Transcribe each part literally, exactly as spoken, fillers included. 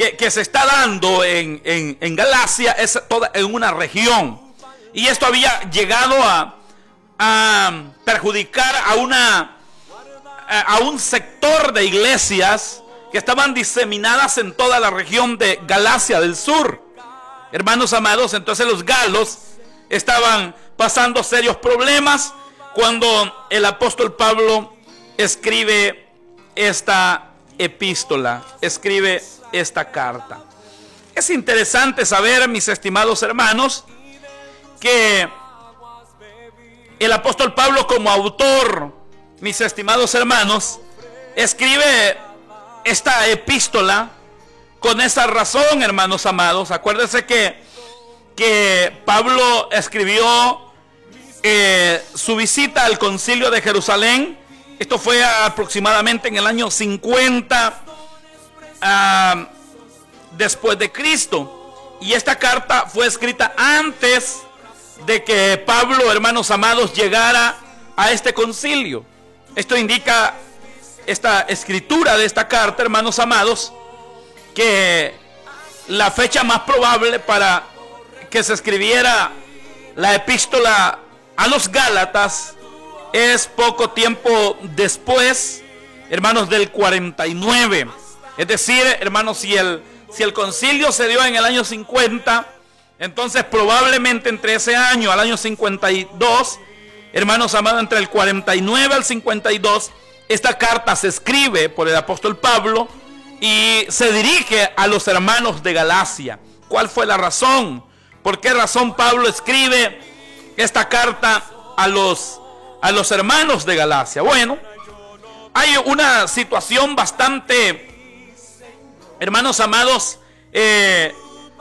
que, que se está dando en, en, en Galacia es toda en una región. Y esto había llegado a, a perjudicar a, una, a, a un sector de iglesias que estaban diseminadas en toda la región de Galacia del Sur. Hermanos amados, entonces los galos estaban pasando serios problemas cuando el apóstol Pablo escribe esta epístola, escribe esta carta. Es interesante saber, mis estimados hermanos, que el apóstol Pablo, como autor, mis estimados hermanos, escribe esta epístola con esa razón, hermanos amados. Acuérdense que, que Pablo escribió eh, su visita al concilio de Jerusalén. Esto fue aproximadamente en el año cincuenta uh, después de Cristo. Y esta carta fue escrita antes de que Pablo, hermanos amados, llegara a este concilio. Esto indica, esta escritura de esta carta, hermanos amados, que la fecha más probable para que se escribiera la epístola a los Gálatas es poco tiempo después, hermanos, del cuarenta y nueve. Es decir, hermanos, si el, si el concilio se dio en el año cincuenta, entonces probablemente entre ese año al año cincuenta y dos, hermanos amados, entre el cuarenta y nueve al cincuenta y dos, esta carta se escribe por el apóstol Pablo y se dirige a los hermanos de Galacia. ¿Cuál fue la razón? ¿Por qué razón Pablo escribe esta carta a los, a los hermanos de Galacia? Bueno, hay una situación bastante, hermanos amados, eh,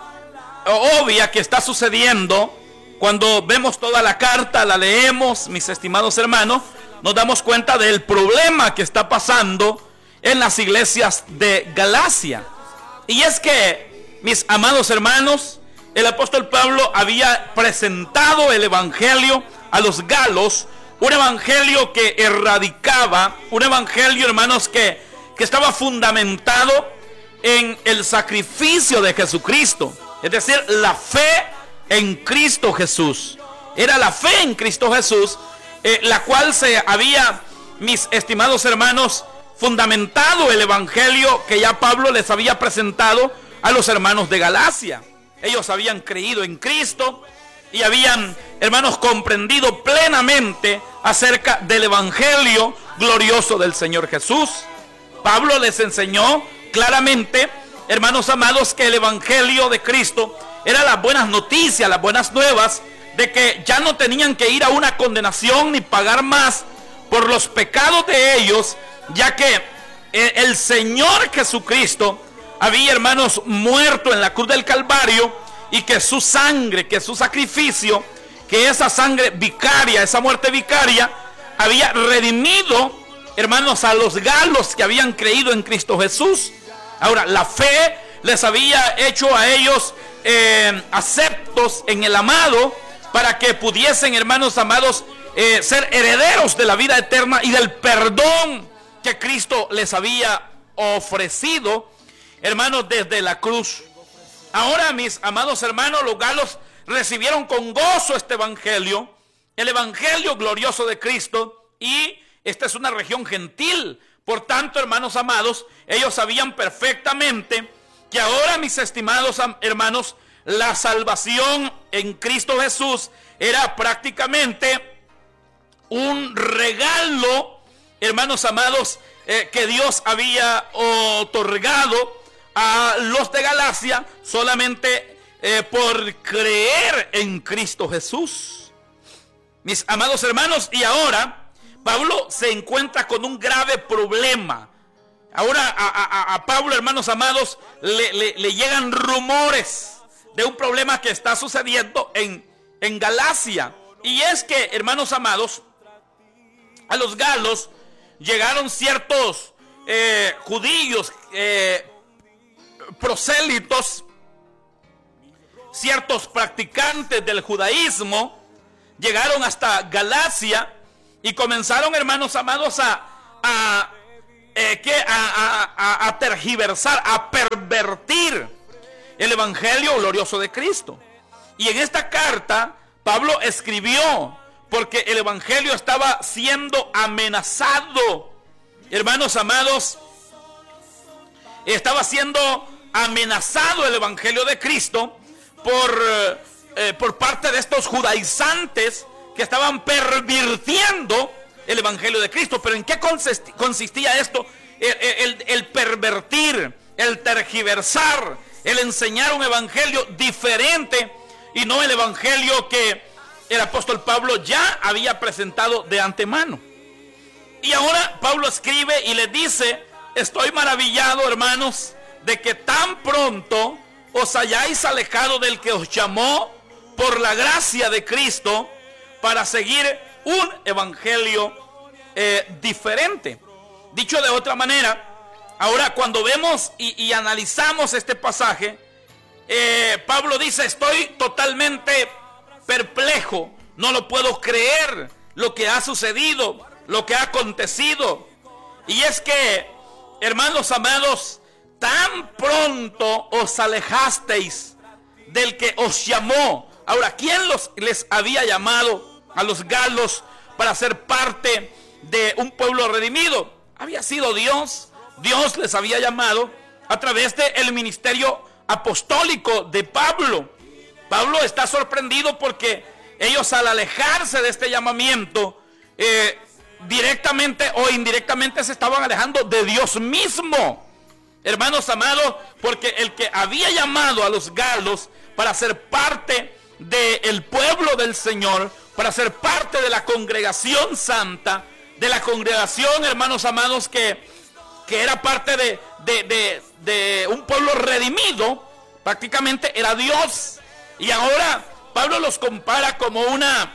obvia que está sucediendo. Cuando vemos toda la carta, la leemos, mis estimados hermanos, nos damos cuenta del problema que está pasando en las iglesias de Galacia. Y es que, mis amados hermanos, el apóstol Pablo había presentado el evangelio a los galos, un evangelio que erradicaba, un evangelio, hermanos, que, que estaba fundamentado en el sacrificio de Jesucristo. Es decir, la fe en Cristo Jesús. Era la fe en Cristo Jesús, eh, la cual se había, mis estimados hermanos, fundamentado el evangelio que ya Pablo les había presentado a los hermanos de Galacia. Ellos habían creído en Cristo y habían, hermanos, comprendido plenamente acerca del evangelio glorioso del Señor Jesús. Pablo les enseñó claramente, hermanos amados, que el evangelio de Cristo era las buenas noticias, las buenas nuevas de que ya no tenían que ir a una condenación ni pagar más por los pecados de ellos, ya que el Señor Jesucristo había, hermanos, muerto en la cruz del Calvario, y que su sangre, que su sacrificio, que esa sangre vicaria, esa muerte vicaria, había redimido, hermanos, a los galos que habían creído en Cristo Jesús. Ahora, la fe les había hecho a ellos eh, aceptos en el amado, para que pudiesen, hermanos amados, eh, ser herederos de la vida eterna y del perdón que Cristo les había ofrecido, hermanos, desde la cruz. Ahora, mis amados hermanos, los galos recibieron con gozo este evangelio, el evangelio glorioso de Cristo, y esta es una región gentil. Por tanto, hermanos amados, ellos sabían perfectamente que ahora, mis estimados hermanos, la salvación en Cristo Jesús era prácticamente un regalo, hermanos amados, eh, que Dios había otorgado a los de Galacia solamente eh, por creer en Cristo Jesús. Mis amados hermanos, y ahora Pablo se encuentra con un grave problema. Ahora a, a, a Pablo, hermanos amados, le, le, le llegan rumores de un problema que está sucediendo en, en Galacia. Y es que, hermanos amados, a los galos llegaron ciertos eh, judíos, eh, prosélitos, ciertos practicantes del judaísmo, llegaron hasta Galacia y comenzaron, hermanos amados, a, a eh, que a, a, a tergiversar, a pervertir el evangelio glorioso de Cristo. Y en esta carta Pablo escribió porque el evangelio estaba siendo amenazado. Hermanos amados, estaba siendo amenazado el evangelio de Cristo por, eh, por parte de estos judaizantes que estaban pervirtiendo el evangelio de Cristo. Pero ¿en qué consistía esto? El, el, el pervertir, el tergiversar, el enseñar un evangelio diferente y no el evangelio que el apóstol Pablo ya había presentado de antemano. Y ahora Pablo escribe y le dice: estoy maravillado, hermanos, de que tan pronto os hayáis alejado del que os llamó por la gracia de Cristo para seguir un evangelio eh, diferente. Dicho de otra manera, ahora cuando vemos y, y analizamos este pasaje, eh, Pablo dice: estoy totalmente perplejo, no lo puedo creer lo que ha sucedido, lo que ha acontecido. Y es que, hermanos amados, tan pronto os alejasteis del que os llamó. Ahora, ¿quién los, les había llamado a los galos para ser parte de un pueblo redimido? Había sido Dios. Dios les había llamado a través del ministerio apostólico de Pablo. Pablo está sorprendido porque ellos, al alejarse de este llamamiento, eh, directamente o indirectamente se estaban alejando de Dios mismo. Hermanos amados, porque el que había llamado a los galos para ser parte del pueblo del Señor, para ser parte de la congregación santa, de la congregación, hermanos amados, que, que era parte de, de, de, de un pueblo redimido, prácticamente era Dios. Y ahora Pablo los compara como una,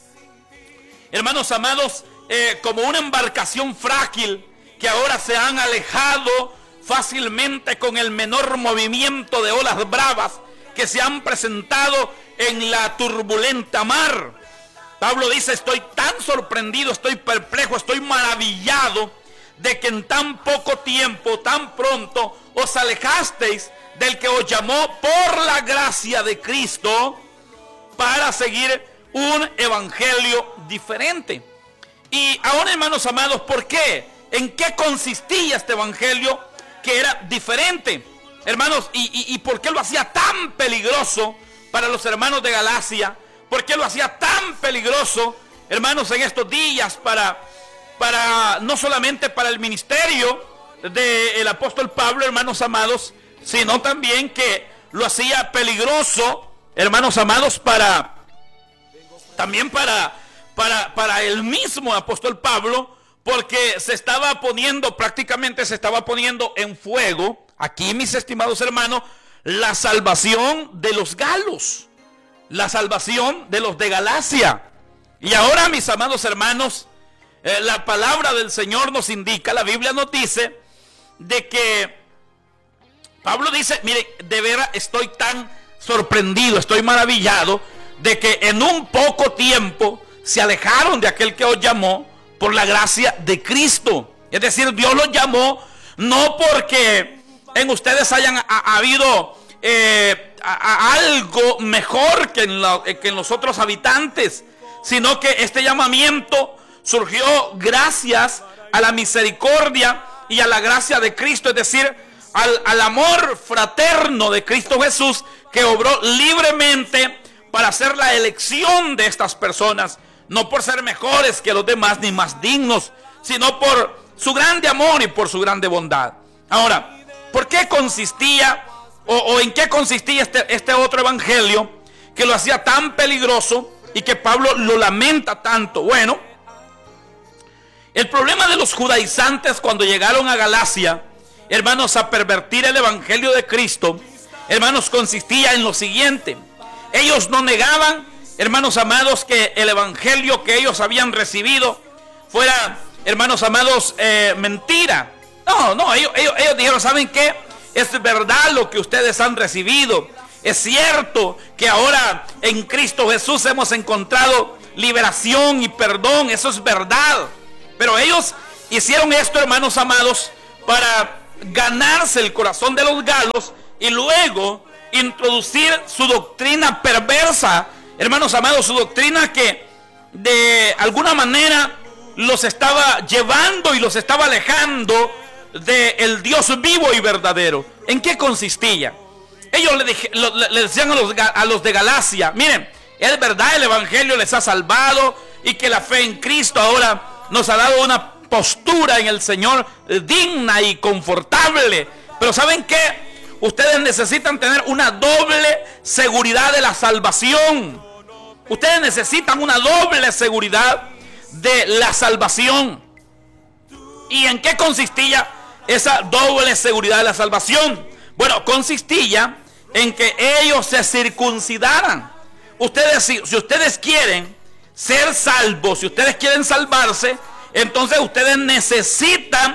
hermanos amados, eh, como una embarcación frágil que ahora se han alejado fácilmente con el menor movimiento de olas bravas que se han presentado en la turbulenta mar. Pablo dice: estoy tan sorprendido, estoy perplejo, estoy maravillado de que en tan poco tiempo, tan pronto, os alejasteis del que os llamó por la gracia de Cristo para seguir un evangelio diferente. Y ahora, hermanos amados, ¿por qué? ¿En qué consistía este evangelio que era diferente? Hermanos, ¿y, y, y por qué lo hacía tan peligroso para los hermanos de Galacia? ¿Por qué lo hacía tan peligroso, hermanos, en estos días para, para no solamente para el ministerio del apóstol Pablo, hermanos amados, sino también que lo hacía peligroso, hermanos amados, para también para, para, para el mismo apóstol Pablo? Porque se estaba poniendo, prácticamente se estaba poniendo en fuego, aquí, mis estimados hermanos, la salvación de los galos, la salvación de los de Galacia. Y ahora, mis amados hermanos, eh, la palabra del Señor nos indica, la Biblia nos dice, de que Pablo dice: mire, de veras estoy tan sorprendido, estoy maravillado de que en un poco tiempo se alejaron de aquel que os llamó por la gracia de Cristo. Es decir, Dios los llamó no porque en ustedes hayan ha, ha habido eh, a, a algo mejor que en, la, que en los otros habitantes, sino que este llamamiento surgió gracias a la misericordia y a la gracia de Cristo, es decir, al, al amor fraterno de Cristo Jesús, que obró libremente para hacer la elección de estas personas, no por ser mejores que los demás ni más dignos, sino por su grande amor y por su grande bondad. Ahora, ¿por qué consistía o, o en qué consistía este, este otro evangelio que lo hacía tan peligroso y que Pablo lo lamenta tanto? Bueno, el problema de los judaizantes cuando llegaron a Galacia, hermanos, a pervertir el evangelio de Cristo, hermanos, consistía en lo siguiente: ellos no negaban, hermanos amados, que el evangelio que ellos habían recibido fuera, hermanos amados, eh, mentira. No, no, ellos, ellos, ellos dijeron: ¿saben qué? Es verdad lo que ustedes han recibido. Es cierto que ahora en Cristo Jesús hemos encontrado liberación y perdón. Eso es verdad. Pero ellos hicieron esto, hermanos amados, para ganarse el corazón de los galos y luego introducir su doctrina perversa, hermanos amados, su doctrina que de alguna manera los estaba llevando y los estaba alejando del Dios vivo y verdadero. ¿En qué consistía? Ellos le, dije, lo, le decían a los, a los de Galacia: miren, es verdad, el evangelio les ha salvado y que la fe en Cristo ahora nos ha dado una postura en el Señor digna y confortable, pero ¿saben qué? Ustedes necesitan tener una doble seguridad de la salvación. Ustedes necesitan una doble seguridad de la salvación. ¿Y en qué consistía esa doble seguridad de la salvación? Bueno, consistía en que ellos se circuncidaran. Ustedes, si, si ustedes quieren ser salvos, si ustedes quieren salvarse, entonces ustedes necesitan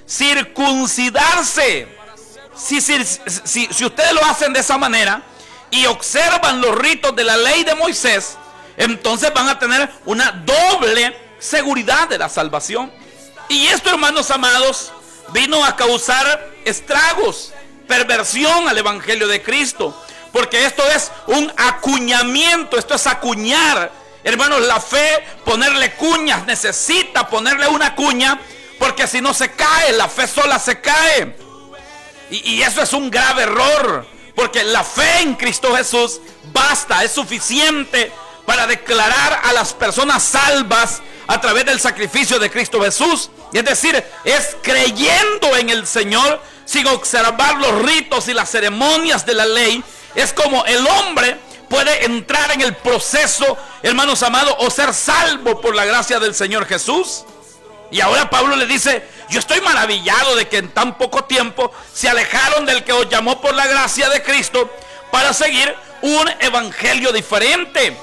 circuncidarse. Si, si, si, si ustedes lo hacen de esa manera y observan los ritos de la ley de Moisés, entonces van a tener una doble seguridad de la salvación. Y esto, hermanos amados, vino a causar estragos, perversión al evangelio de Cristo, porque esto es un acuñamiento, esto es acuñar. Hermanos, la fe, ponerle cuñas, necesita ponerle una cuña, porque si no se cae, la fe sola se cae. Y, y eso es un grave error, porque la fe en Cristo Jesús basta, es suficiente para declarar a las personas salvas a través del sacrificio de Cristo Jesús. Y es decir, es creyendo en el Señor sin observar los ritos y las ceremonias de la ley. Es como el hombre puede entrar en el proceso, hermanos amados, o ser salvo por la gracia del Señor Jesús. Y ahora Pablo le dice: yo estoy maravillado de que en tan poco tiempo se alejaron del que os llamó por la gracia de Cristo para seguir un evangelio diferente.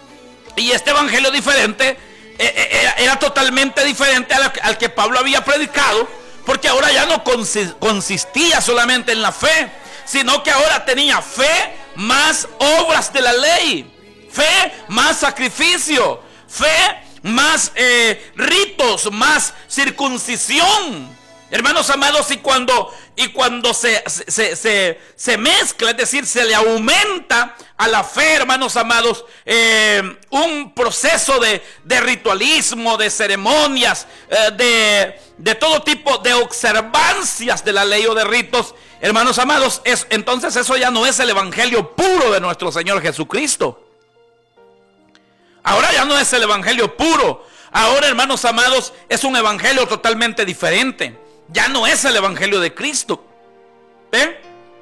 Y este evangelio diferente era, era totalmente diferente al, al que Pablo había predicado, porque ahora ya no consistía solamente en la fe, sino que ahora tenía fe más obras de la ley, fe más sacrificio, fe más eh, ritos, más circuncisión. Hermanos amados, y cuando, y cuando se, se, se, se mezcla, es decir, se le aumenta a la fe, hermanos amados, eh, un proceso de, de ritualismo, de ceremonias, eh, de, de todo tipo de observancias de la ley o de ritos, hermanos amados, es, entonces eso ya no es el evangelio puro de nuestro Señor Jesucristo. Ahora ya no es el evangelio puro. Ahora, hermanos amados, es un evangelio totalmente diferente. Ya no es el evangelio de Cristo. ¿Ven?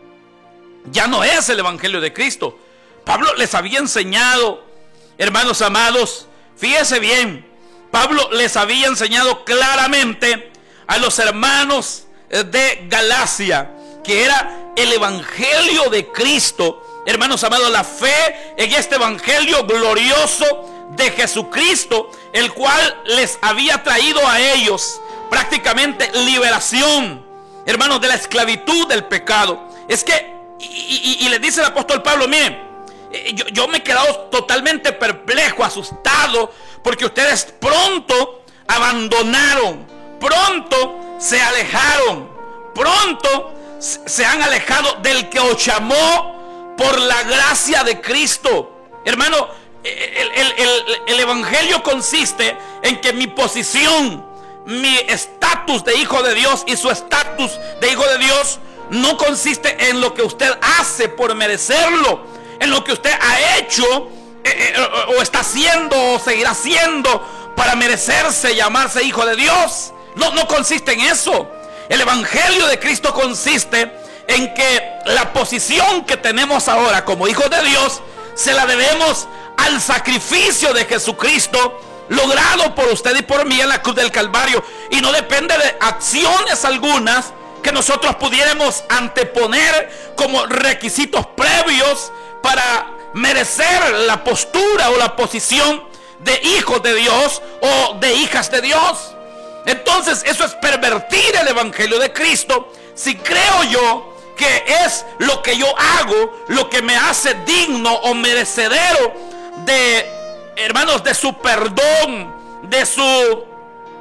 Ya no es el evangelio de Cristo. Pablo les había enseñado, hermanos amados, fíjese bien, Pablo les había enseñado claramente a los hermanos de Galacia que era el evangelio de Cristo. Hermanos amados, la fe en este evangelio glorioso de Jesucristo, el cual les había traído a ellos prácticamente liberación, hermanos, de la esclavitud del pecado. Es que, y, y, y les dice el apóstol Pablo: miren, yo, yo me he quedado totalmente perplejo, asustado, porque ustedes pronto abandonaron, pronto se alejaron, pronto se han alejado del que os llamó por la gracia de Cristo. Hermano, el, el, el, el evangelio consiste en que mi posición, mi estatus de hijo de Dios y su estatus de hijo de Dios no consiste en lo que usted hace por merecerlo, en lo que usted ha hecho eh, eh, o está haciendo o seguirá haciendo para merecerse llamarse hijo de Dios. No, no consiste en eso. El evangelio de Cristo consiste en que la posición que tenemos ahora como hijos de Dios se la debemos al sacrificio de Jesucristo, logrado por usted y por mí en la cruz del Calvario, y no depende de acciones algunas que nosotros pudiéramos anteponer como requisitos previos para merecer la postura o la posición de hijos de Dios o de hijas de Dios. Entonces eso es pervertir el evangelio de Cristo. Si creo yo que es lo que yo hago lo que me hace digno o merecedero de, hermanos, de su perdón, de su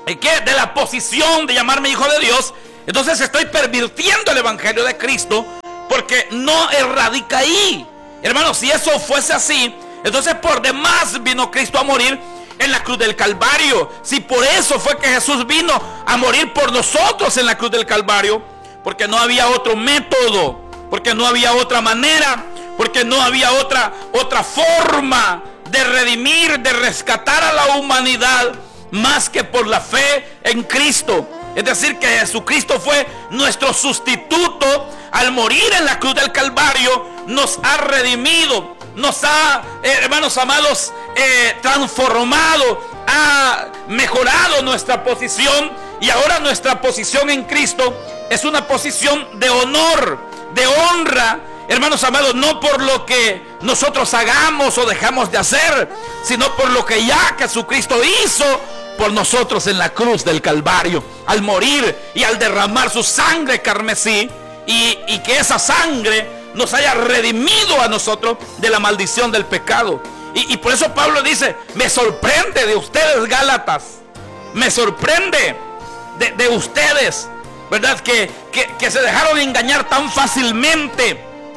¿qué? De la posición de llamarme hijo de Dios, entonces estoy pervirtiendo el evangelio de Cristo, porque no radica ahí. Hermanos, si eso fuese así, entonces por demás vino Cristo a morir en la cruz del Calvario. Si por eso fue que Jesús vino a morir por nosotros en la cruz del Calvario, porque no había otro método, porque no había otra manera, porque no había otra, otra forma de redimir, de rescatar a la humanidad, más que por la fe en Cristo. Es decir, que Jesucristo fue nuestro sustituto. Al morir en la cruz del Calvario, nos ha redimido, nos ha, eh, hermanos amados, eh, transformado, ha mejorado nuestra posición. Y ahora nuestra posición en Cristo es una posición de honor, de honra, hermanos amados, no por lo que nosotros hagamos o dejamos de hacer, sino por lo que ya Jesucristo hizo por nosotros en la cruz del Calvario, al morir y al derramar su sangre carmesí, y, y que esa sangre nos haya redimido a nosotros de la maldición del pecado. Y, y por eso Pablo dice: me sorprende de ustedes, Gálatas, me sorprende de, de ustedes, ¿verdad? Que, que, que se dejaron engañar tan fácilmente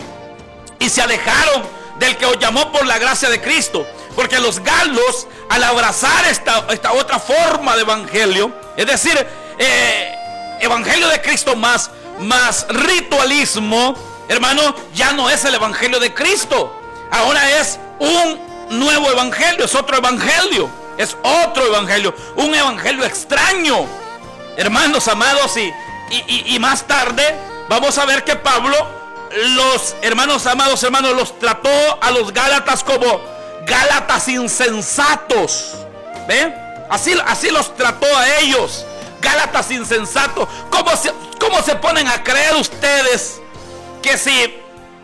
y se alejaron del que os llamó por la gracia de Cristo. Porque los galos, al abrazar esta, esta otra forma de evangelio, es decir, eh, evangelio de Cristo más, más ritualismo, hermano, ya no es el evangelio de Cristo. Ahora es un nuevo evangelio, es otro evangelio, es otro evangelio, un evangelio extraño, hermanos amados. Y, y, y más tarde vamos a ver que Pablo, los hermanos amados, hermanos, los trató a los gálatas como Gálatas insensatos. ¿Ven? Así, así los trató a ellos. Gálatas insensatos. ¿Cómo se, cómo se ponen a creer ustedes que si,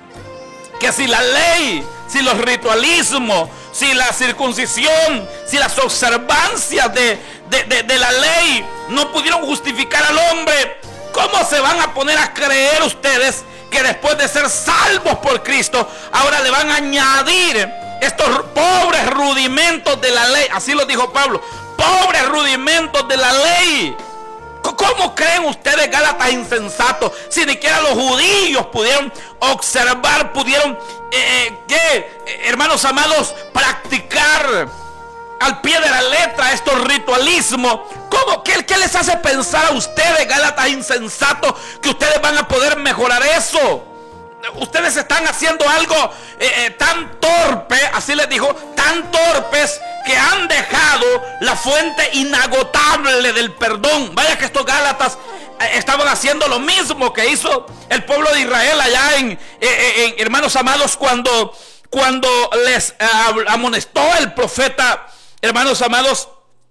que si la ley, si los ritualismos, si la circuncisión, si las observancias de, de, de, de la ley no pudieron justificar al hombre? ¿Cómo se van a poner a creer ustedes que después de ser salvos por Cristo, ahora le van a añadir estos pobres rudimentos de la ley? Así lo dijo Pablo, pobres rudimentos de la ley. ¿Cómo creen ustedes, Gálatas insensatos? Si ni siquiera los judíos pudieron observar, pudieron, eh, ¿qué? Eh, hermanos amados, practicar al pie de la letra estos ritualismos. ¿Cómo? ¿Qué, qué les hace pensar a ustedes, Gálatas insensatos, que ustedes van a poder mejorar eso? Ustedes están haciendo algo eh, eh, tan torpe, así les dijo, tan torpes, que han dejado la fuente inagotable del perdón. Vaya que estos gálatas eh, estaban haciendo lo mismo que hizo el pueblo de Israel allá en, eh, en hermanos amados, cuando, cuando les eh, amonestó el profeta, hermanos amados,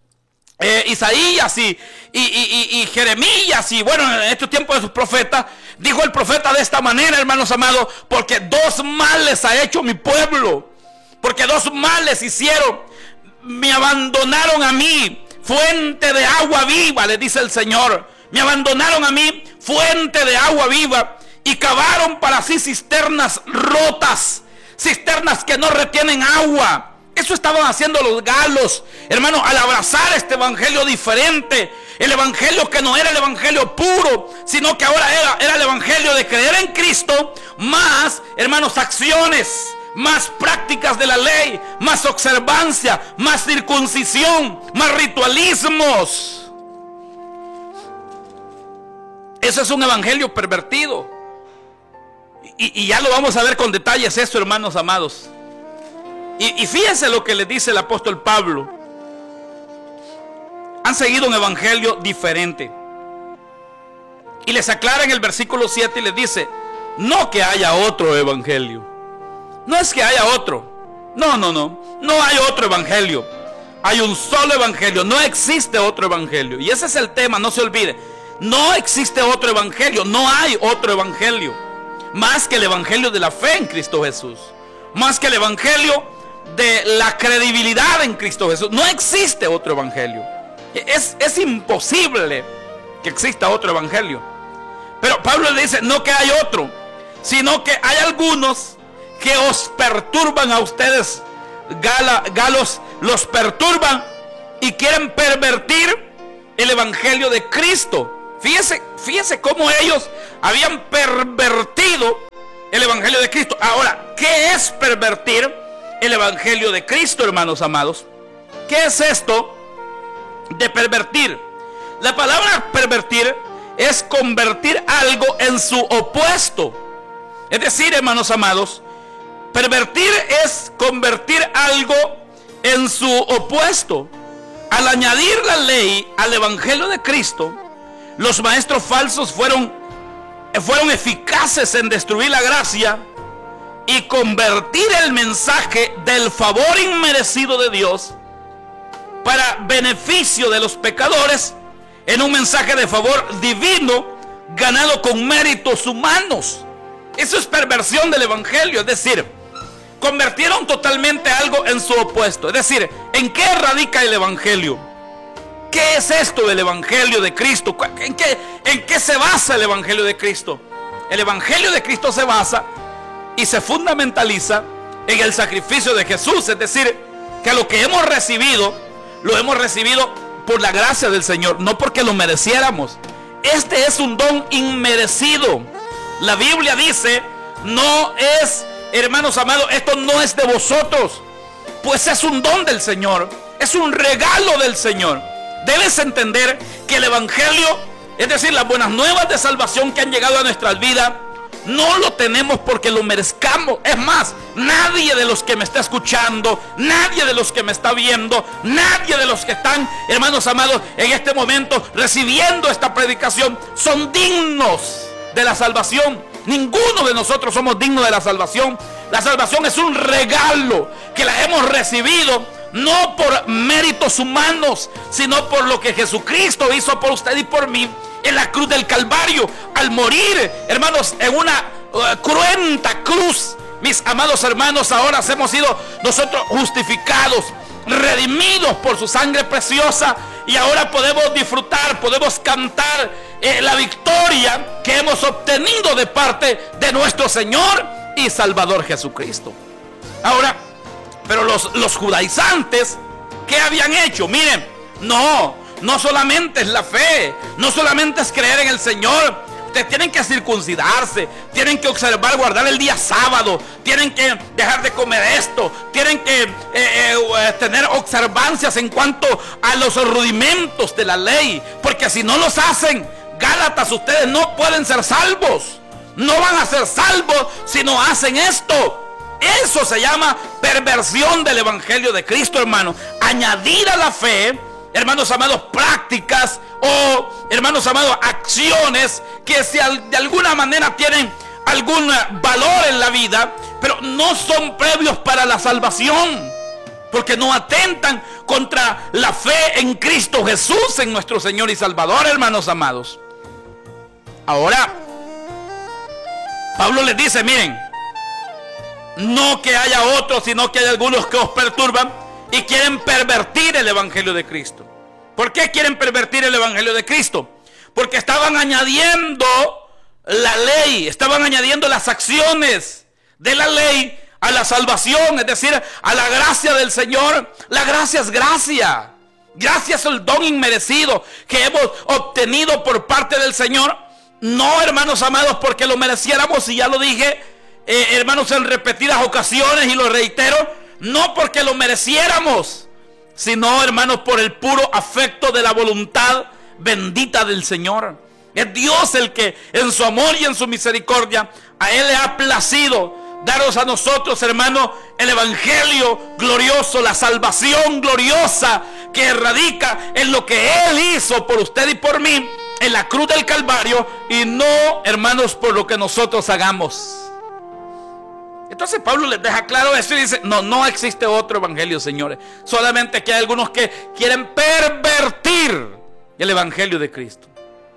Eh, Isaías y, y, y, y Jeremías, y bueno, en estos tiempos de sus profetas, dijo el profeta de esta manera, hermanos amados: porque dos males ha hecho mi pueblo, porque dos males hicieron, me abandonaron a mí, fuente de agua viva, le dice el Señor, me abandonaron a mí, fuente de agua viva, y cavaron para sí cisternas rotas, cisternas que no retienen agua. Eso estaban haciendo los galos, hermanos, al abrazar este evangelio diferente. El evangelio que no era el evangelio puro, sino que ahora era, era el evangelio de creer en Cristo, más, hermanos, acciones, más prácticas de la ley, más observancia, más circuncisión, más ritualismos. Eso es un evangelio pervertido. Y, y ya lo vamos a ver con detalles eso, hermanos amados. Y, y fíjense lo que le dice el apóstol Pablo. Han seguido un evangelio diferente. Y les aclara en el versículo siete y les dice: no que haya otro evangelio. No es que haya otro. No, no, no. No hay otro evangelio. Hay un solo evangelio. No existe otro evangelio. Y ese es el tema, no se olvide. No existe otro evangelio. No hay otro evangelio. Más que el evangelio de la fe en Cristo Jesús. Más que el evangelio de la credibilidad en Cristo Jesús. No existe otro evangelio. Es, es imposible que exista otro evangelio. Pero Pablo le dice: no que hay otro, sino que hay algunos que os perturban a ustedes, gala, galos, los perturban y quieren pervertir el evangelio de Cristo. Fíjese, fíjese cómo ellos habían pervertido el evangelio de Cristo. Ahora, ¿qué es pervertir el evangelio de Cristo, hermanos amados? ¿Qué es esto de pervertir? La palabra pervertir es convertir algo en su opuesto. Es decir, hermanos amados, pervertir es convertir algo en su opuesto. Al añadir la ley al evangelio de Cristo, los maestros falsos fueron, fueron eficaces en destruir la gracia y convertir el mensaje del favor inmerecido de Dios para beneficio de los pecadores en un mensaje de favor divino ganado con méritos humanos. Eso es perversión del evangelio. Es decir, convirtieron totalmente algo en su opuesto. Es decir, ¿en qué radica el evangelio? ¿Qué es esto del evangelio de Cristo? ¿En qué, en qué se basa el evangelio de Cristo? El evangelio de Cristo se basa y se fundamentaliza en el sacrificio de Jesús. Es decir, que lo que hemos recibido, lo hemos recibido por la gracia del Señor, no porque lo mereciéramos. Este es un don inmerecido. La Biblia dice, no es, hermanos amados, esto no es de vosotros, pues es un don del Señor, es un regalo del Señor. Debes entender que el evangelio, es decir, las buenas nuevas de salvación que han llegado a nuestras vidas, no lo tenemos porque lo merezcamos. Es más, nadie de los que me está escuchando, nadie de los que me está viendo, nadie de los que están, hermanos amados, en este momento recibiendo esta predicación, son dignos de la salvación. Ninguno de nosotros somos dignos de la salvación. La salvación es un regalo que la hemos recibido no por méritos humanos, sino por lo que Jesucristo hizo por usted y por mí en la cruz del Calvario, al morir, hermanos, en una uh, cruenta cruz. Mis amados hermanos, ahora hemos sido nosotros justificados, redimidos por su sangre preciosa, y ahora podemos disfrutar, podemos cantar eh, la victoria que hemos obtenido de parte de nuestro Señor y Salvador Jesucristo. Ahora, pero los, los judaizantes, ¿qué habían hecho? Miren, no, no solamente es la fe, no solamente es creer en el Señor. Ustedes tienen que circuncidarse, tienen que observar, guardar el día sábado, tienen que dejar de comer esto, tienen que eh, eh, tener observancias en cuanto a los rudimentos de la ley, porque si no los hacen, Gálatas, ustedes no pueden ser salvos, no van a ser salvos si no hacen esto. Eso se llama perversión del evangelio de Cristo, hermano. Añadir a la fe, hermanos amados, prácticas o, hermanos amados, acciones que si de alguna manera tienen algún valor en la vida, pero no son previos para la salvación, porque no atentan contra la fe en Cristo Jesús, en nuestro Señor y Salvador, hermanos amados. Ahora, Pablo les dice, miren, no que haya otros, sino que hay algunos que os perturban y quieren pervertir el evangelio de Cristo. ¿Por qué quieren pervertir el evangelio de Cristo? Porque estaban añadiendo la ley, estaban añadiendo las acciones de la ley a la salvación, es decir, a la gracia del Señor. La gracia es gracia. Gracia es el don inmerecido que hemos obtenido por parte del Señor. No, hermanos amados, porque lo mereciéramos, y ya lo dije, eh, hermanos, en repetidas ocasiones, y lo reitero, no porque lo mereciéramos, sino, hermanos, por el puro afecto de la voluntad bendita del Señor. Es Dios el que en su amor y en su misericordia a Él le ha placido daros a nosotros, hermanos, el evangelio glorioso, la salvación gloriosa que radica en lo que Él hizo por usted y por mí en la cruz del Calvario, y no, hermanos, por lo que nosotros hagamos. Entonces Pablo les deja claro eso y dice, no, no existe otro evangelio, señores. Solamente que hay algunos que quieren pervertir el evangelio de Cristo.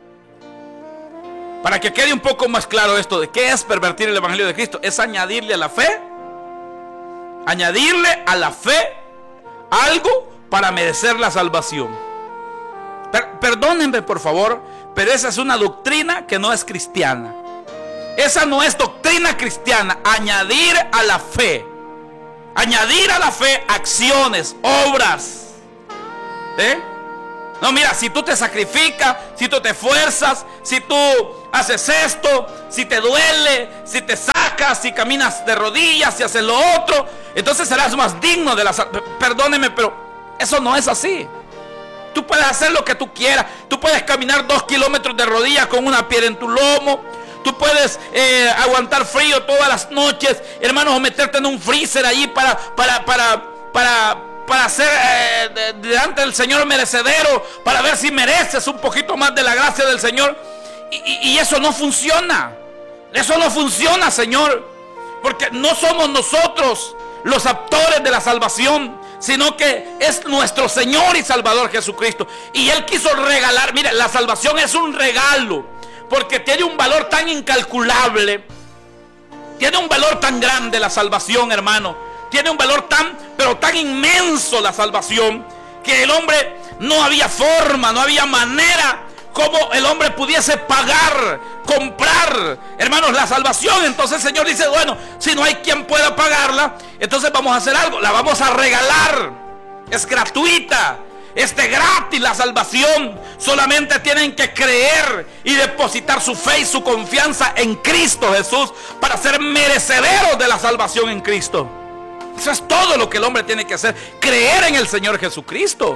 Para que quede un poco más claro esto de qué es pervertir el evangelio de Cristo, es añadirle a la fe, añadirle a la fe algo para merecer la salvación. Per- perdónenme por favor, pero esa es una doctrina que no es cristiana. Esa no es doctrina cristiana. Añadir a la fe, añadir a la fe acciones, obras, ¿eh? No, mira, si tú te sacrificas, si tú te esfuerzas, si tú haces esto, si te duele, si te sacas, si caminas de rodillas, si haces lo otro, entonces serás más digno de la salvación. Perdóneme, pero eso no es así. Tú puedes hacer lo que tú quieras. Tú puedes caminar dos kilómetros de rodillas con una piedra en tu lomo. Tú puedes eh, aguantar frío todas las noches, hermanos, o meterte en un freezer allí para, para, para, para, para hacer eh, de, delante del Señor merecedero, para ver si mereces un poquito más de la gracia del Señor. Y, y, y eso no funciona. Eso no funciona, Señor. Porque no somos nosotros los actores de la salvación, sino que es nuestro Señor y Salvador Jesucristo. Y Él quiso regalar. Mire, la salvación es un regalo, porque tiene un valor tan incalculable. Tiene un valor tan grande la salvación, hermano. Tiene un valor tan, pero tan inmenso la salvación, que el hombre no había forma, no había manera como el hombre pudiese pagar, comprar, hermanos, la salvación. Entonces el Señor dice, bueno, si no hay quien pueda pagarla, entonces vamos a hacer algo, la vamos a regalar. Es gratuita, es de gratis la salvación. Solamente tienen que creer y depositar su fe y su confianza en Cristo Jesús para ser merecederos de la salvación en Cristo. Eso es todo lo que el hombre tiene que hacer, creer en el Señor Jesucristo.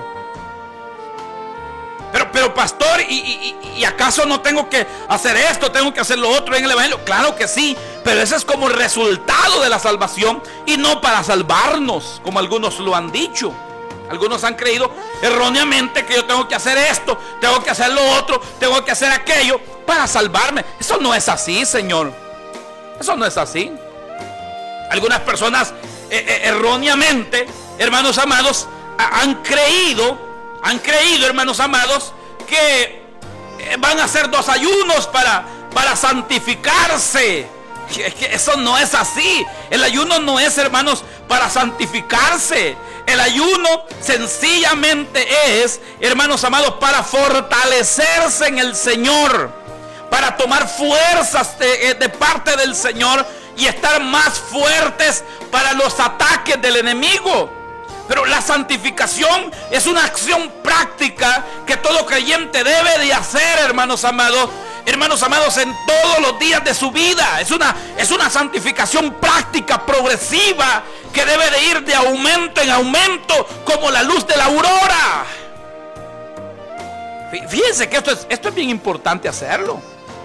Pero, pero pastor, ¿y, y, ¿y acaso no tengo que hacer esto? ¿Tengo que hacer lo otro en el evangelio? Claro que sí, pero ese es como el resultado de la salvación y no para salvarnos, como algunos lo han dicho. Algunos han creído erróneamente que yo tengo que hacer esto, tengo que hacer lo otro, tengo que hacer aquello para salvarme. Eso no es así, Señor. Eso no es así. Algunas personas eh, eh, erróneamente, hermanos amados, ha, han creído, han creído, hermanos amados, que eh, van a hacer dos ayunos para, para santificarse. Es que eso no es así. El ayuno no es, hermanos, para santificarse. El ayuno sencillamente es, hermanos amados, para fortalecerse en el Señor, para tomar fuerzas de, de parte del Señor y estar más fuertes para los ataques del enemigo. Pero la santificación es una acción práctica que todo creyente debe de hacer, hermanos amados. Hermanos amados, en todos los días de su vida. Es una, es una santificación práctica, progresiva, que debe de ir de aumento en aumento, como la luz de la aurora. Fíjense que esto es, esto es bien importante hacerlo.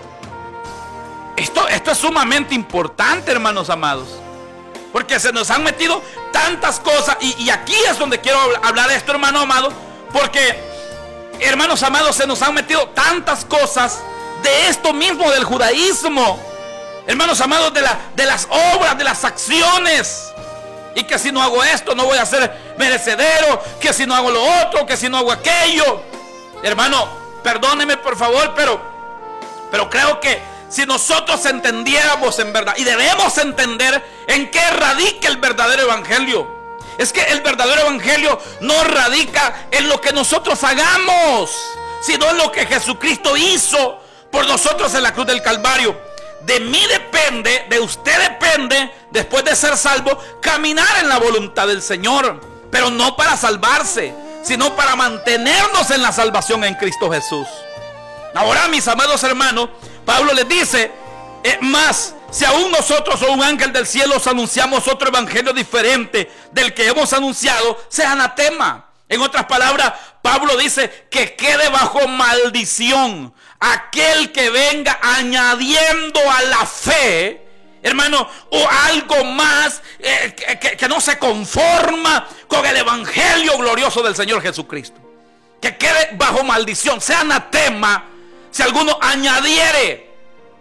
Esto, esto es sumamente importante, hermanos amados, porque se nos han metido tantas cosas. Y, y aquí es donde quiero hablar de esto, hermano amado, porque, hermanos amados, se nos han metido tantas cosas de esto mismo del judaísmo, hermanos amados, de, la, de las obras, de las acciones. Y que si no hago esto no voy a ser merecedero, que si no hago lo otro, que si no hago aquello. Hermano, perdóneme por favor, pero Pero creo que si nosotros entendiéramos en verdad, y debemos entender en qué radica el verdadero evangelio. Es que el verdadero evangelio no radica en lo que nosotros hagamos, sino en lo que Jesucristo hizo por nosotros en la cruz del Calvario. De mí depende, de usted depende, después de ser salvo, caminar en la voluntad del Señor, pero no para salvarse, sino para mantenernos en la salvación en Cristo Jesús. Ahora, mis amados hermanos, Pablo les dice, eh, más, si aún nosotros o un ángel del cielo os anunciamos otro evangelio diferente del que hemos anunciado, sea anatema. En otras palabras, Pablo dice que quede bajo maldición aquel que venga añadiendo a la fe, hermano, o algo más eh, que, que, que no se conforma con el evangelio glorioso del Señor Jesucristo. Que quede bajo maldición, sea anatema, si alguno añadiere,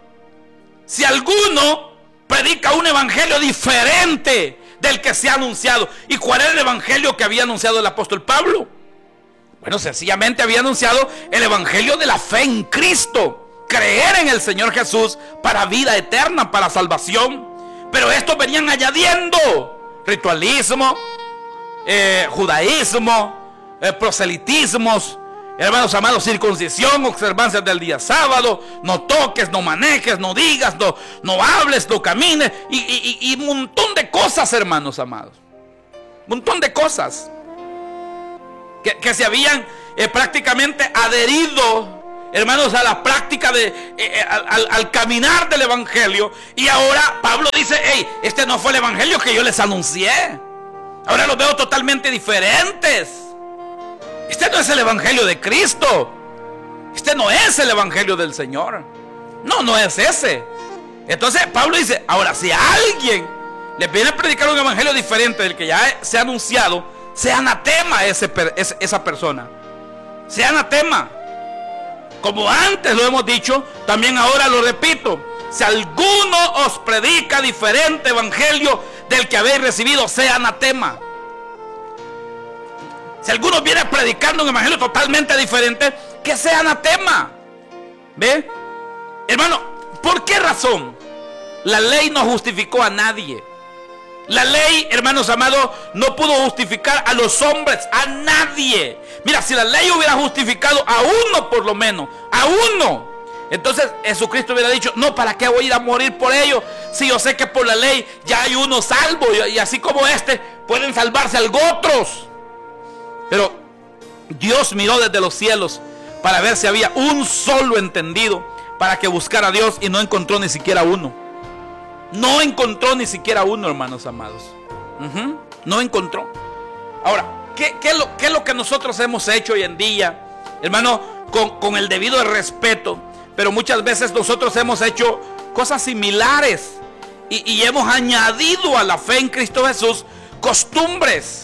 si alguno predica un evangelio diferente del que se ha anunciado. ¿Y cuál era el evangelio que había anunciado el apóstol Pablo? Bueno, sencillamente había anunciado el evangelio de la fe en Cristo, creer en el Señor Jesús para vida eterna, para salvación. Pero estos venían añadiendo ritualismo, eh, judaísmo, eh, proselitismos, hermanos amados, circuncisión, observancias del día sábado, no toques, no manejes, no digas, no, no hables, no camines, y, y, y un montón de cosas, hermanos amados, un montón de cosas. que, que se habían eh, prácticamente adherido, hermanos, a la práctica de eh, eh, al, al caminar del evangelio. Y ahora Pablo dice: hey, este no fue el evangelio que yo les anuncié. Ahora los veo totalmente diferentes. Este no es el evangelio de Cristo. Este no es el evangelio del Señor. No, no es ese. Entonces Pablo dice: ahora, si a alguien le viene a predicar un evangelio diferente del que ya se ha anunciado, sea anatema ese, ese, esa persona. Sea anatema. Como antes lo hemos dicho, también ahora lo repito: si alguno os predica diferente evangelio del que habéis recibido, sea anatema. Si alguno viene predicando un evangelio totalmente diferente, que sea anatema. ¿Ve? Hermano, ¿por qué razón? La ley no justificó a nadie. La ley, hermanos amados, no pudo justificar a los hombres, a nadie. Mira, si la ley hubiera justificado a uno por lo menos, a uno, entonces Jesucristo hubiera dicho: no, ¿para qué voy a ir a morir por ellos? Si yo sé que por la ley ya hay uno salvo, y así como este, pueden salvarse algo otros. Pero Dios miró desde los cielos para ver si había un solo entendido, para que buscara a Dios, y no encontró ni siquiera uno. No encontró ni siquiera uno, hermanos amados. Uh-huh. No encontró. Ahora, ¿qué, qué, es lo, ¿qué es lo que nosotros hemos hecho hoy en día, hermano? Con, con el debido respeto, pero muchas veces nosotros hemos hecho cosas similares y, y hemos añadido a la fe en Cristo Jesús costumbres.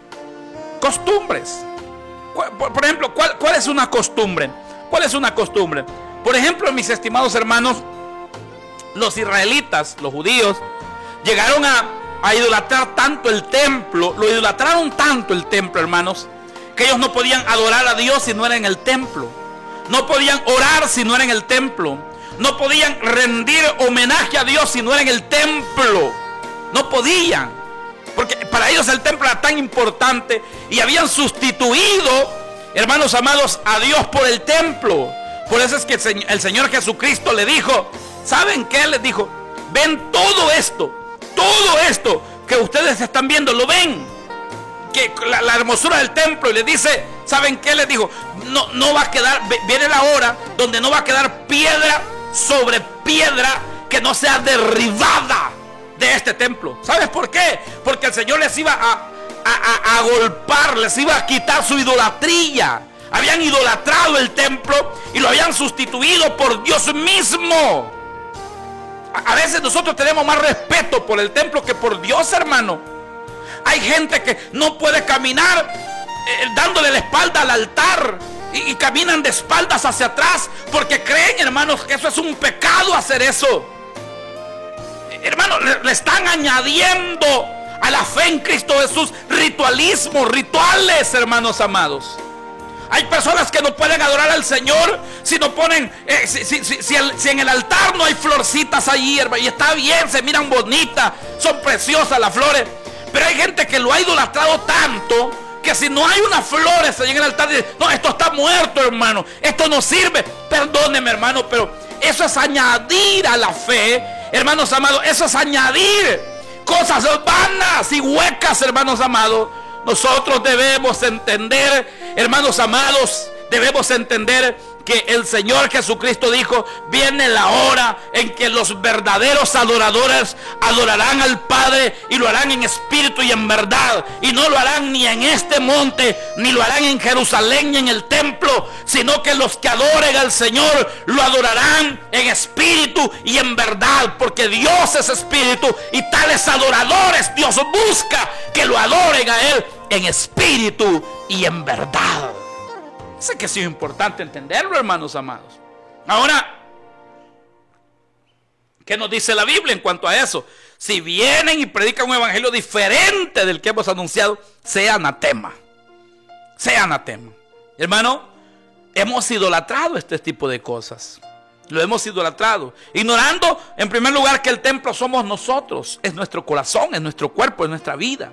Costumbres. Por, por ejemplo, ¿cuál, ¿cuál es una costumbre? ¿Cuál es una costumbre? Por ejemplo, mis estimados hermanos, los israelitas, los judíos, llegaron a, a idolatrar tanto el templo, lo idolatraron tanto el templo, hermanos, que ellos no podían adorar a Dios si no era en el templo. No podían orar si no era en el templo. No podían rendir homenaje a Dios si no era en el templo. No podían, porque para ellos el templo era tan importante, y habían sustituido, hermanos amados, a Dios por el templo. Por eso es que el Señor Jesucristo le dijo: ¿saben qué? Les dijo: ven todo esto, todo esto que ustedes están viendo, ¿lo ven? Que la, la hermosura del templo. Y les dice: ¿saben qué? Les dijo: no, no va a quedar, viene la hora donde no va a quedar piedra sobre piedra que no sea derribada de este templo. ¿Sabes por qué? Porque el Señor les iba a, a, a, a golpear, les iba a quitar su idolatría. Habían idolatrado el templo y lo habían sustituido por Dios mismo. A, a veces nosotros tenemos más respeto por el templo que por Dios, hermano. Hay gente que no puede caminar eh, dándole la espalda al altar, y, y caminan de espaldas hacia atrás porque creen, hermanos, que eso es un pecado hacer eso. Hermano, le, le están añadiendo a la fe en Cristo Jesús ritualismos, rituales, hermanos amados. Hay personas que no pueden adorar al Señor si no ponen, eh, si, si, si, si, el, si en el altar no hay florcitas allí, hermano. Y está bien, se miran bonitas, son preciosas las flores. Pero hay gente que lo ha idolatrado tanto que si no hay unas flores allí en el altar, dice: no, esto está muerto, hermano, esto no sirve. Perdóneme, hermano, pero eso es añadir a la fe, hermanos amados. Eso es añadir cosas vanas y huecas, hermanos amados. Nosotros debemos entender, hermanos amados, debemos entender que el Señor Jesucristo dijo: viene la hora en que los verdaderos adoradores adorarán al Padre, y lo harán en espíritu y en verdad, y no lo harán ni en este monte, ni lo harán en Jerusalén, ni en el templo, sino que los que adoren al Señor lo adorarán en espíritu y en verdad, porque Dios es espíritu, y tales adoradores Dios busca que lo adoren a Él en espíritu y en verdad. Sé que sí es importante entenderlo, hermanos amados. Ahora, ¿qué nos dice la Biblia en cuanto a eso? Si vienen y predican un evangelio diferente del que hemos anunciado, sea anatema. Sea anatema. Hermano, hemos idolatrado este tipo de cosas. Lo hemos idolatrado, ignorando en primer lugar que el templo somos nosotros. Es nuestro corazón, es nuestro cuerpo, es nuestra vida.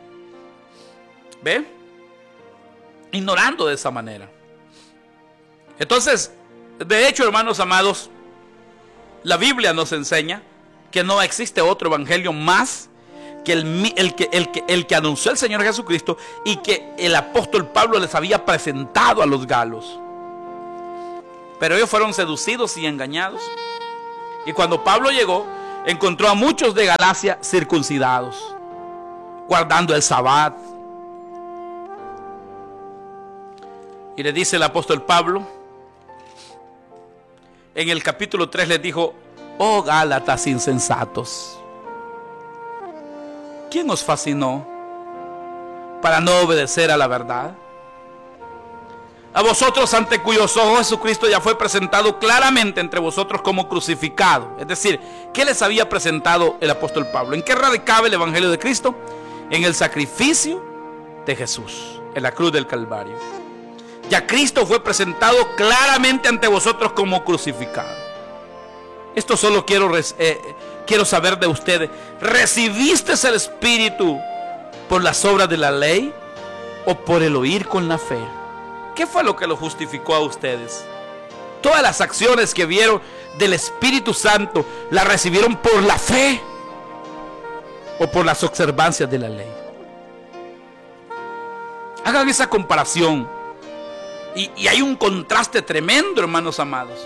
¿Ve? Ignorando de esa manera. Entonces, de hecho, hermanos amados, la Biblia nos enseña que no existe otro evangelio más que el, el, que, el, que, el que anunció el Señor Jesucristo y que el apóstol Pablo les había presentado a los galos. Pero ellos fueron seducidos y engañados. Y cuando Pablo llegó, encontró a muchos de Galacia circuncidados, guardando el sabbat. Y le dice el apóstol Pablo, en el capítulo tres les dijo: oh Gálatas insensatos, ¿quién os fascinó para no obedecer a la verdad? A vosotros, ante cuyos ojos Jesucristo ya fue presentado claramente entre vosotros como crucificado. Es decir, ¿qué les había presentado el apóstol Pablo? ¿En qué radicaba el evangelio de Cristo? En el sacrificio de Jesús en la cruz del Calvario. Ya Cristo fue presentado claramente ante vosotros como crucificado. Esto solo quiero, eh, quiero saber de ustedes: ¿recibiste el Espíritu por las obras de la ley o por el oír con la fe? ¿Qué fue lo que lo justificó a ustedes? Todas las acciones que vieron del Espíritu Santo, ¿las recibieron por la fe o por las observancias de la ley? Hagan esa comparación. Y, y hay un contraste tremendo, hermanos amados.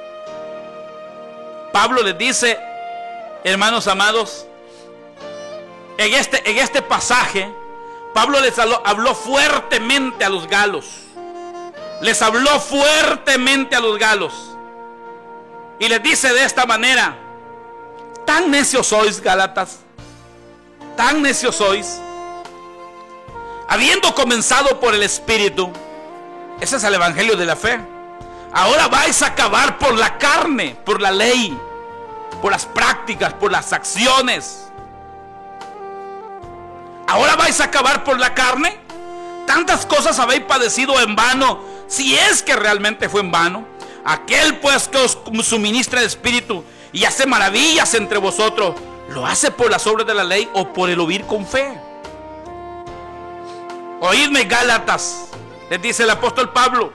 Pablo les dice, hermanos amados, en este, en este pasaje, Pablo les habló, habló fuertemente a los galos. Les habló fuertemente a los galos. Y les dice de esta manera: tan necios sois, Gálatas, tan necios sois, habiendo comenzado por el Espíritu. Ese es el evangelio de la fe. Ahora vais a acabar por la carne, por la ley, por las prácticas, por las acciones. Ahora vais a acabar por la carne. Tantas cosas habéis padecido en vano, si es que realmente fue en vano. Aquel pues que os suministra el Espíritu y hace maravillas entre vosotros, ¿lo hace por las obras de la ley o por el oír con fe? Oídme, Gálatas, les dice el apóstol Pablo: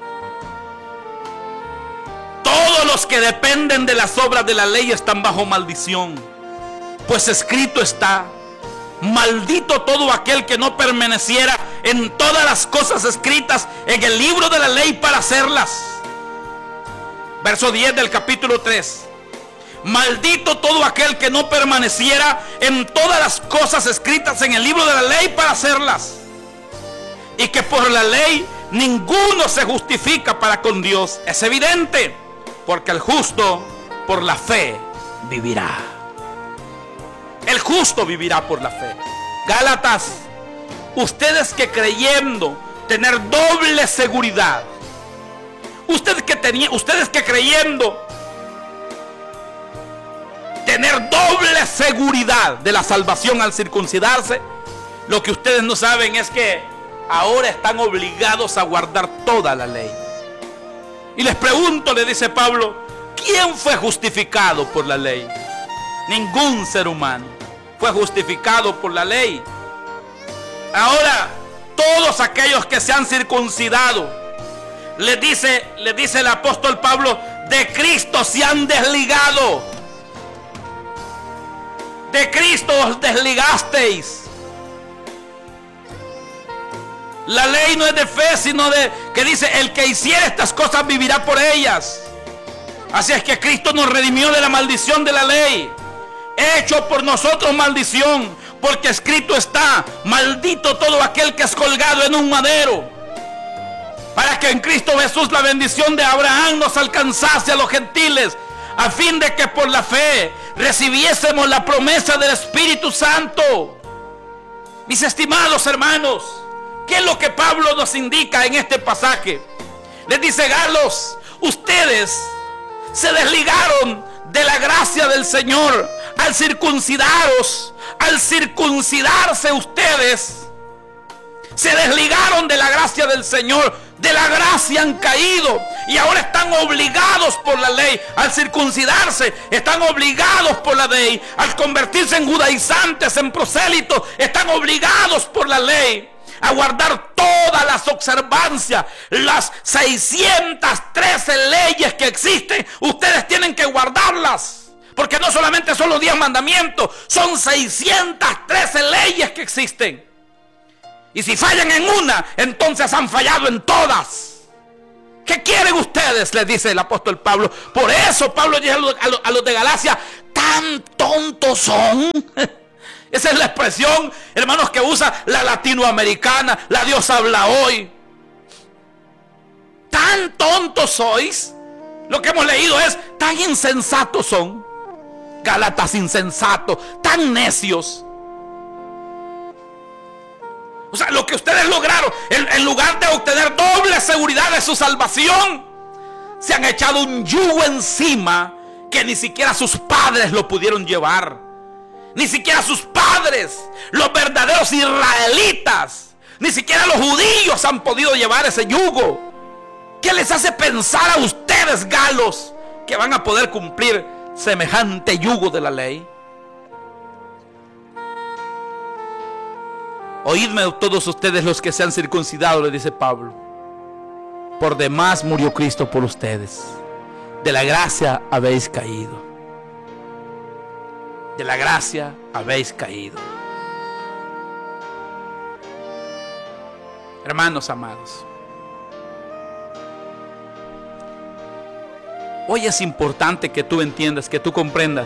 todos los que dependen de las obras de la ley están bajo maldición, pues escrito está: maldito todo aquel que no permaneciera en todas las cosas escritas en el libro de la ley para hacerlas. Verso diez del capítulo tres. Maldito todo aquel que no permaneciera en todas las cosas escritas en el libro de la ley para hacerlas. Y que por la ley ninguno se justifica para con Dios. Es evidente, porque el justo por la fe vivirá. El justo vivirá por la fe. Gálatas, ustedes que creyendo tener doble seguridad, ustedes que, tenía, ustedes que creyendo tener doble seguridad de la salvación al circuncidarse, lo que ustedes no saben es que ahora están obligados a guardar toda la ley. Y les pregunto, le dice Pablo, ¿quién fue justificado por la ley? Ningún ser humano fue justificado por la ley. Ahora, todos aquellos que se han circuncidado, les dice, les dice el apóstol Pablo, de Cristo se han desligado. De Cristo os desligasteis. La ley no es de fe, sino de que dice: el que hiciera estas cosas vivirá por ellas. Así es que Cristo nos redimió de la maldición de la ley, hecho por nosotros maldición, porque escrito está: maldito todo aquel que es colgado en un madero, para que en Cristo Jesús la bendición de Abraham nos alcanzase a los gentiles, a fin de que por la fe recibiésemos la promesa del Espíritu Santo. Mis estimados hermanos, ¿qué es lo que Pablo nos indica en este pasaje? Les dice: Galos, ustedes se desligaron de la gracia del Señor al circuncidaros. Al circuncidarse ustedes se desligaron de la gracia del Señor. De la gracia han caído y ahora están obligados por la ley. Al circuncidarse están obligados por la ley. Al convertirse en judaizantes, en prosélitos, están obligados por la ley a guardar todas las observancias, las seiscientas trece leyes que existen. Ustedes tienen que guardarlas. Porque no solamente son los diez mandamientos, son seiscientas trece leyes que existen. Y si fallan en una, entonces han fallado en todas. ¿Qué quieren ustedes?, les dice el apóstol Pablo. Por eso Pablo dice a los, a los, a los de Galacia: tan tontos son. Esa es la expresión, hermanos, que usa la latinoamericana, la Dios habla hoy. Tan tontos sois. Lo que hemos leído es: tan insensatos son. Gálatas, insensatos, tan necios. O sea, lo que ustedes lograron, en, en lugar de obtener doble seguridad de su salvación, se han echado un yugo encima que ni siquiera sus padres lo pudieron llevar. Ni siquiera sus padres, los verdaderos israelitas, ni siquiera los judíos han podido llevar ese yugo. ¿Qué les hace pensar a ustedes, galos, que van a poder cumplir semejante yugo de la ley? Oídme todos ustedes los que se han circuncidado, le dice Pablo. Por demás murió Cristo por ustedes. De la gracia habéis caído. De la gracia habéis caído. Hermanos amados, hoy es importante que tú entiendas, que tú comprendas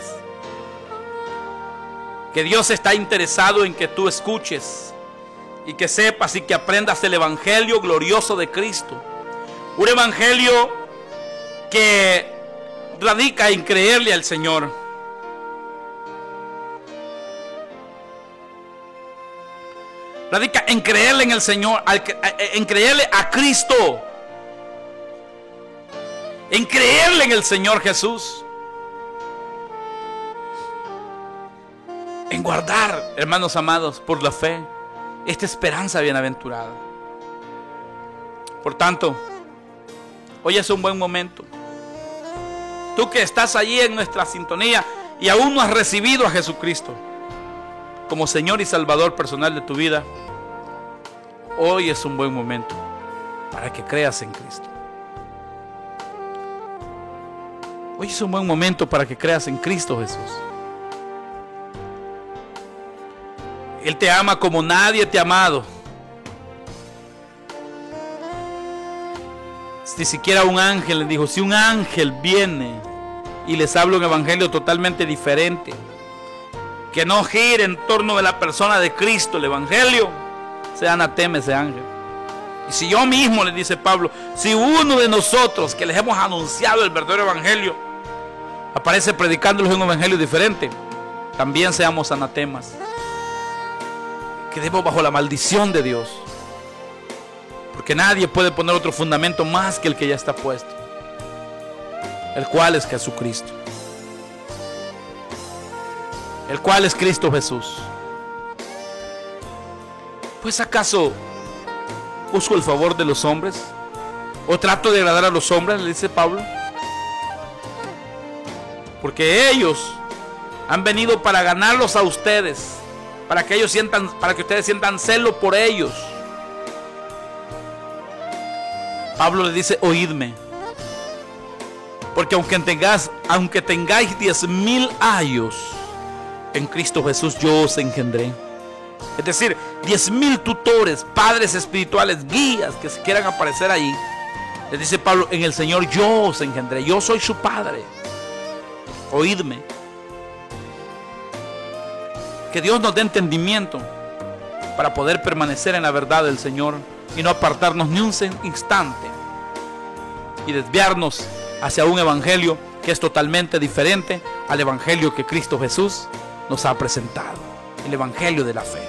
que Dios está interesado en que tú escuches y que sepas y que aprendas el evangelio glorioso de Cristo. Un evangelio que radica en creerle al Señor. Radica en creerle en el Señor, en creerle a Cristo, en creerle en el Señor Jesús, en guardar, hermanos amados, por la fe, esta esperanza bienaventurada. Por tanto, hoy es un buen momento. Tú que estás allí en nuestra sintonía y aún no has recibido a Jesucristo como Señor y Salvador personal de tu vida, hoy es un buen momento para que creas en Cristo. Hoy es un buen momento para que creas en Cristo Jesús. Él te ama como nadie te ha amado. Ni siquiera un ángel le dijo: si un ángel viene y les habla un evangelio totalmente diferente, que no gire en torno de la persona de Cristo, el evangelio, sea anatema ese ángel. Y si yo mismo, le dice Pablo, si uno de nosotros que les hemos anunciado el verdadero evangelio aparece predicándoles un evangelio diferente, también seamos anatemas. Quedemos bajo la maldición de Dios, porque nadie puede poner otro fundamento más que el que ya está puesto, el cual es Jesucristo, el cual es Cristo Jesús. Pues ¿acaso busco el favor de los hombres o trato de agradar a los hombres?, le dice Pablo. Porque ellos han venido para ganarlos a ustedes, para que ellos sientan, para que ustedes sientan celo por ellos. Pablo le dice: oídme, porque aunque tengáis, aunque tengáis diez mil años, en Cristo Jesús yo os engendré. Es decir, diez mil tutores, padres espirituales, guías que se quieran aparecer ahí. Les dice Pablo: en el Señor yo os engendré, yo soy su padre. Oídme. Que Dios nos dé entendimiento para poder permanecer en la verdad del Señor y no apartarnos ni un instante y desviarnos hacia un evangelio que es totalmente diferente al evangelio que Cristo Jesús nos ha presentado, el evangelio de la fe.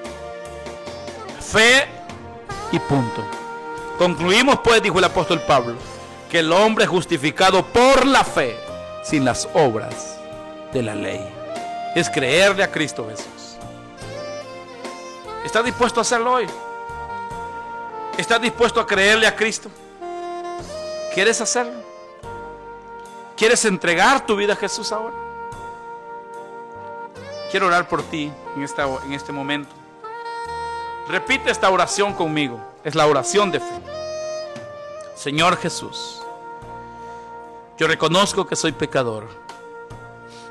Fe y punto. Concluimos pues, dijo el apóstol Pablo, que el hombre es justificado por la fe sin las obras de la ley. Es creerle a Cristo Jesús. ¿Estás dispuesto a hacerlo hoy? ¿Estás dispuesto a creerle a Cristo? ¿Quieres hacerlo? ¿Quieres entregar tu vida a Jesús ahora? Quiero orar por ti en, esta, en este momento. Repite esta oración conmigo. Es la oración de fe. Señor Jesús, yo reconozco que soy pecador.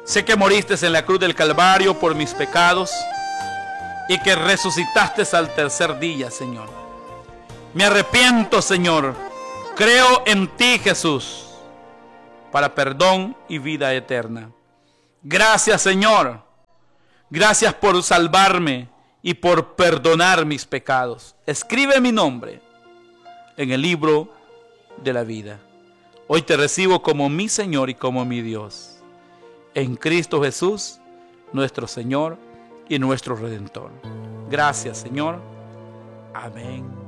Sé que moriste en la cruz del Calvario por mis pecados y que resucitaste al tercer día, Señor. Me arrepiento, Señor. Creo en ti, Jesús, para perdón y vida eterna. Gracias, Señor. Gracias por salvarme y por perdonar mis pecados. Escribe mi nombre en el libro de la vida. Hoy te recibo como mi Señor y como mi Dios. En Cristo Jesús, nuestro Señor y nuestro Redentor. Gracias, Señor. Amén.